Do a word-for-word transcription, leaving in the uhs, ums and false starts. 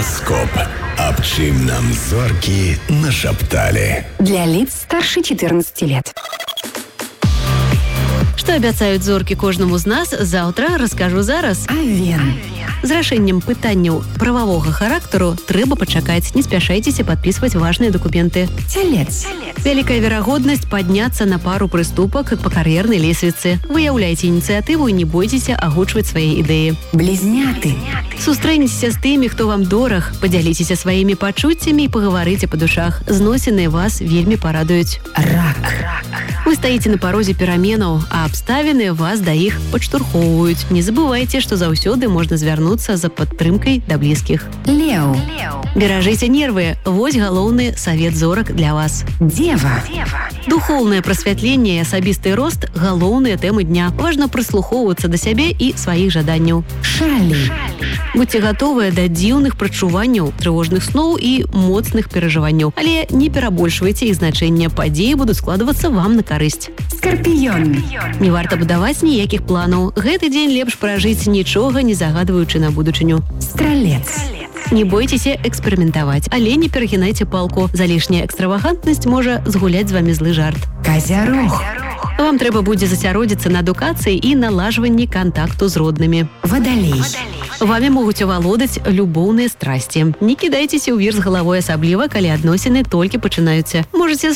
Гараскоп. Аб чым нам зоркі нашапталі. Для лиц старше четырнадцати лет. Што абяцаюць зоркі кожнаму з нас, заўтра раскажу зараз. Авен. З рашэннем пытанняў прававога характару трэба пачакаць. Не спяшайцеся падпісваць важныя дакументы. Телец. Вялікая верагоднасць падняцца на пару прыступак па кар'ернай лесвіцы. Выяўляйце ініцыятыву і не бойцеся агучваць свае ідэі. Близняты. Сустрэньцеся з тымі, хто вам дораг, падзяліцеся сваімі пачуццямі і пагаварыце па душах. Зносіны вас вельмі парадуюць. Рак. Вы стаіце на парозе пераменаў, а абставіны вас да іх падштурхоўваюць. Не забывайце, што заўсёды можна звярнуцца за падтрымкай да блізкіх. Леў. Беражыце нервы. Вось галоўны савет зорак для вас. Дева. Духоўнае прасвятленне і асабісты рост – галоўныя тэмы дня. Важна прыслухоўвацца да сябе і сваіх жаданняў. Шалі. Будьце гатовыя да дзіўных прачуванняў, трывожных сноў і моцных перажыванняў. Але не перабольшвайце іх значэнне. Падзеі будуць складвацца вам на карысць. Скарпіён. Не варта будаваць ніякіх планаў. Гэты дзень лепш пражыць нічога не загадваючы на будучыню. Стралец. Не бойцеся эксперыментаваць, але не перагінайце палку. Залішняя экстравагантнасць можа згуляць з вамі злы жарт. Казярог. Вам трэба будзе засяродзіцца на адукацыі і налажванні кантакту з роднымі. Вадалей. Вамі могуць авалодаць любоўныя страсці. Не кідайцеся ўверх з галавой, асабліва, калі адносіны толькі пачынаюцца. Можаце